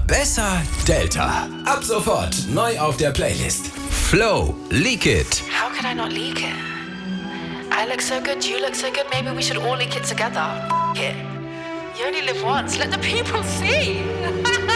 besser Delta. Ab sofort neu auf der Playlist. Flow, Leak It. How could I not leak it? I look so good, you look so good, maybe we should all leak it together. It. You only live once, let the people see.